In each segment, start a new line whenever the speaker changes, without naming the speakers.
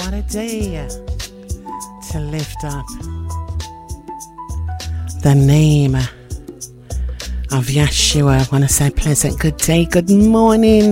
What a day to lift up the name of Yeshua. I want to say pleasant good day, good morning.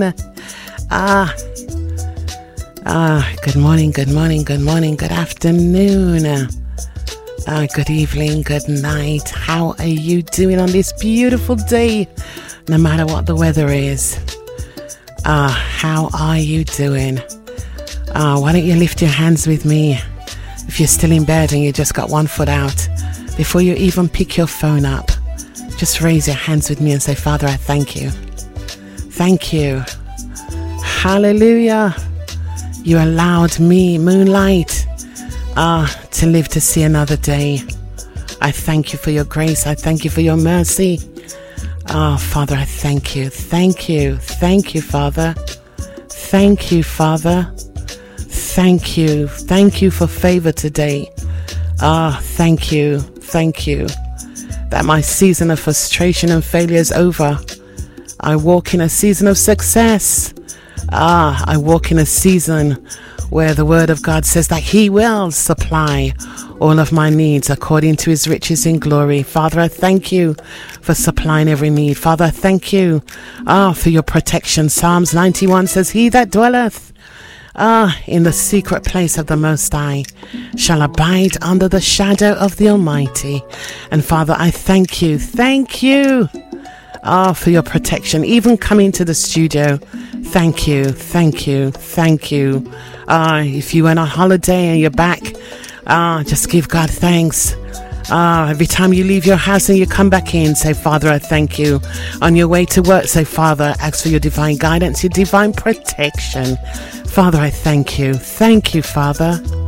Good morning, good morning, good morning, good afternoon. Good evening, good night. How are you doing on this beautiful day? No matter what the weather is. How are you doing? Why don't you lift your hands with me? If you're still in bed and you just got one foot out, before you even pick your phone up, just raise your hands with me and say, Father, I thank you. Thank you. Hallelujah. You allowed me, moonlight, to live to see another day. I thank you for your grace. I thank you for your mercy. Father, I thank you. Thank you. Thank you, Father. Thank you, Father. Thank you. Thank you for favor today. Thank you. Thank you that my season of frustration and failure is over. I walk in a season of success. I walk in a season where the word of God says that he will supply all of my needs according to his riches in glory. Father, I thank you for supplying every need. Father, I thank you for your protection. Psalms 91 says, he that dwelleth in the secret place of the Most High shall abide under the shadow of the Almighty. And Father, I thank you. Thank you for your protection, even coming to the studio. Thank you, thank you, thank you. If you went on holiday and you're back, just give God thanks. Every time you leave your house and you come back in, say, Father, I thank you. On your way to work, say, Father, ask for your divine guidance, your divine protection. Father, I thank you. Thank you, Father.